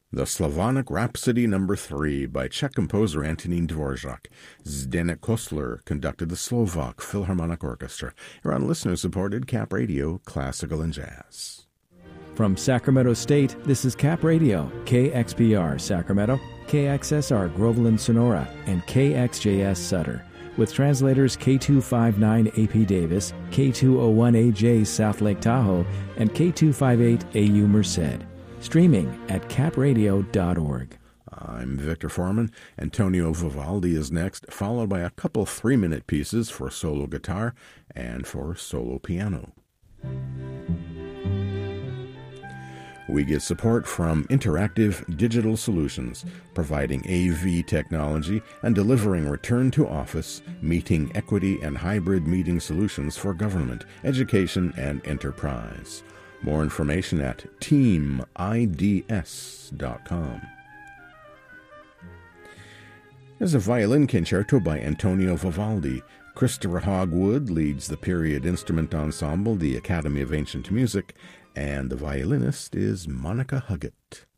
The Slavonic Rhapsody No. 3 by Czech composer Antonín Dvorak. Zdeněk Kostler conducted the Slovak Philharmonic Orchestra. You're on listener-supported Cap Radio, Classical and Jazz. From Sacramento State, this is Cap Radio, KXPR Sacramento, KXSR Groveland Sonora, and KXJS Sutter, with translators K259 AP Davis, K201AJ South Lake Tahoe, and K258 AU Merced. Streaming at capradio.org. I'm Victor Foreman. Antonio Vivaldi is next, followed by a couple 3-minute pieces for solo guitar and for solo piano. We get support from Interactive Digital Solutions, providing AV technology and delivering return to office, meeting equity and hybrid meeting solutions for government, education, and enterprise. More information at teamids.com. There's a violin concerto by Antonio Vivaldi. Christopher Hogwood leads the period instrument ensemble, the Academy of Ancient Music, and the violinist is Monica Huggett.